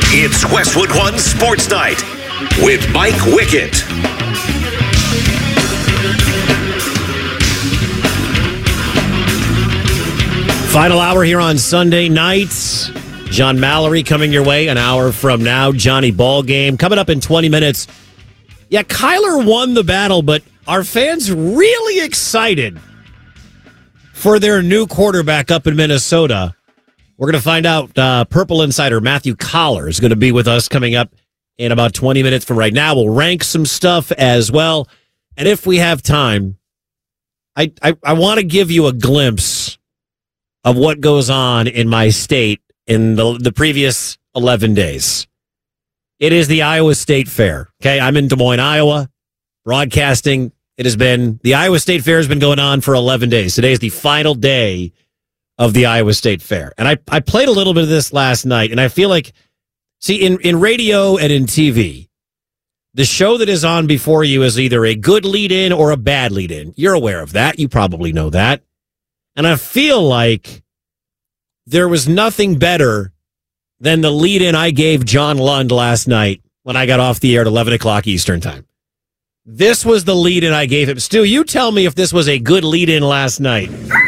It's Westwood One Sports Night with Mike Wickett. Final hour here on Sunday nights. John Mallory coming your way an hour from now. Johnny Ballgame coming up in 20 minutes. Yeah, Kyler won the battle, but are fans really excited for their new quarterback up in Minnesota? We're going to find out. Purple Insider Matthew Collar is going to be with us coming up in about 20 minutes from right now. We'll rank some stuff as well. And if we have time, I want to give you a glimpse of what goes on in my state in the previous 11 days. It is the Iowa State Fair. Okay, I'm in Des Moines, Iowa, broadcasting. The Iowa State Fair has been going on for 11 days. Today is the final day of the Iowa State Fair. And I played a little bit of this last night, and I feel like, in radio and in TV, the show that is on before you is either a good lead-in or a bad lead-in. You're aware of that. You probably know that. And I feel like there was nothing better than the lead-in I gave John Lund last night when I got off the air at 11 o'clock Eastern time. This was the lead-in I gave him. Stu, you tell me if this was a good lead-in last night.